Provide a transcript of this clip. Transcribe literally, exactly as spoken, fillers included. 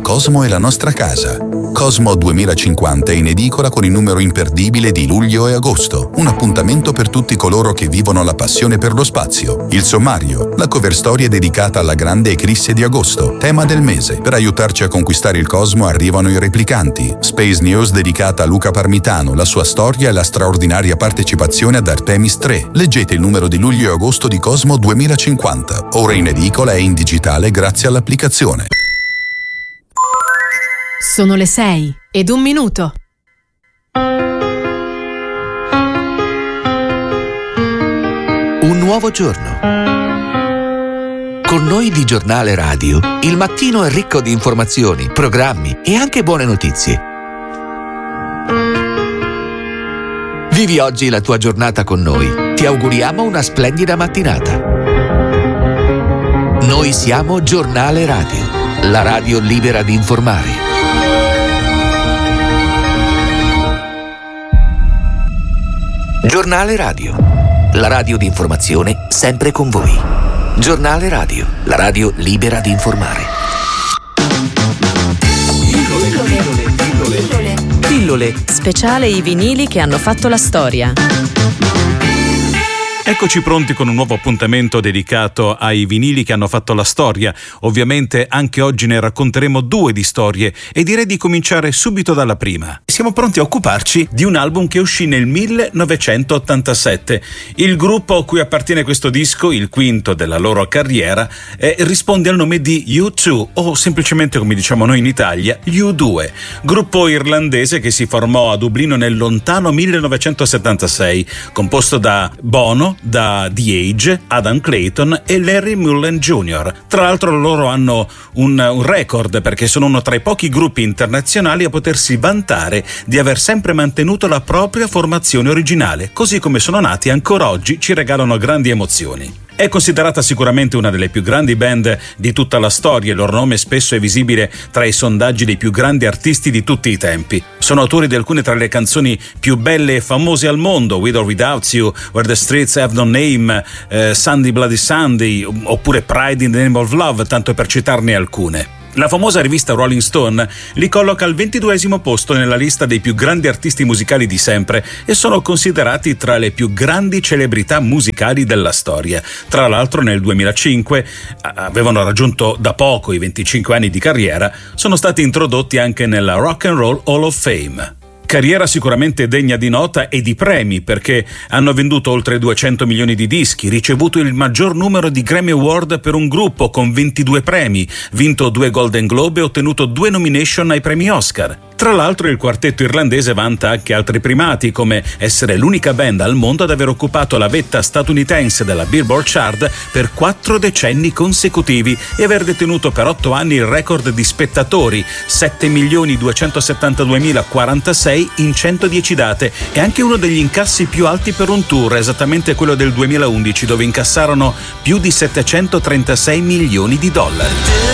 Cosmo è la nostra casa. Cosmo duemilacinquanta è in edicola con il numero imperdibile di luglio e agosto. Un appuntamento per tutti coloro che vivono la passione per lo spazio. Il sommario, la cover storia dedicata alla grande eclisse di agosto, tema del mese. Per aiutarci a conquistare il Cosmo arrivano i replicanti. Space News dedicata a Luca Parmitano, la sua storia e la straordinaria partecipazione ad Artemis tre. Leggete il numero di luglio e agosto di Cosmo duemilacinquanta. Ora in edicola e in digitale grazie all'applicazione. Sono le sei ed un minuto. Un nuovo giorno. Con noi di Giornale Radio, il mattino è ricco di informazioni, programmi e anche buone notizie. Vivi oggi la tua giornata con noi. Ti auguriamo una splendida mattinata. Noi siamo Giornale Radio, la radio libera di informare. Giornale Radio, la radio di informazione sempre con voi. Giornale Radio, la radio libera di informare. Pillole, pillole, pillole, pillole. Pillole. Speciale i vinili che hanno fatto la storia. Eccoci pronti con un nuovo appuntamento dedicato ai vinili che hanno fatto la storia. Ovviamente anche oggi ne racconteremo due di storie e direi di cominciare subito dalla prima. Siamo pronti a occuparci di un album che uscì nel millenovecentottantasette. Il gruppo a cui appartiene questo disco, il quinto della loro carriera, eh, risponde al nome di U due o semplicemente, come diciamo noi in Italia, gli U due, gruppo irlandese che si formò a Dublino nel lontano millenovecentosettantasei, composto da Bono, da The Age, Adam Clayton e Larry Mullen Junior Tra l'altro loro hanno un, un record perché sono uno tra i pochi gruppi internazionali a potersi vantare di aver sempre mantenuto la propria formazione originale, così come sono nati ancora oggi ci regalano grandi emozioni. È considerata sicuramente una delle più grandi band di tutta la storia, il loro nome spesso è visibile tra i sondaggi dei più grandi artisti di tutti i tempi. Sono autori di alcune tra le canzoni più belle e famose al mondo, With or Without You, Where the Streets Have No Name, eh, Sunday Bloody Sunday, oppure Pride in the Name of Love, tanto per citarne alcune. La famosa rivista Rolling Stone li colloca al ventiduesimo posto nella lista dei più grandi artisti musicali di sempre e sono considerati tra le più grandi celebrità musicali della storia. Tra l'altro nel duemilacinque avevano raggiunto da poco i venticinque anni di carriera, sono stati introdotti anche nella Rock and Roll Hall of Fame. Carriera sicuramente degna di nota e di premi perché hanno venduto oltre duecento milioni di dischi, ricevuto il maggior numero di Grammy Award per un gruppo con ventidue premi, vinto due Golden Globe e ottenuto due nomination ai premi Oscar. Tra l'altro il quartetto irlandese vanta anche altri primati, come essere l'unica band al mondo ad aver occupato la vetta statunitense della Billboard Chart per quattro decenni consecutivi e aver detenuto per otto anni il record di spettatori, sette milioni duecentosettantaduemilaquarantasei in centodieci date, e anche uno degli incassi più alti per un tour, esattamente quello del duemilaundici, dove incassarono più di settecentotrentasei milioni di dollari.